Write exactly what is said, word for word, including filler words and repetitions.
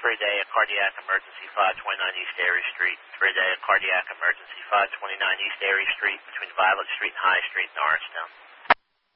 three day, a cardiac emergency, five twenty-nine East Erie Street. three day, a cardiac emergency, five twenty-nine East Erie Street, between Violet Street and High Street in Orangetown.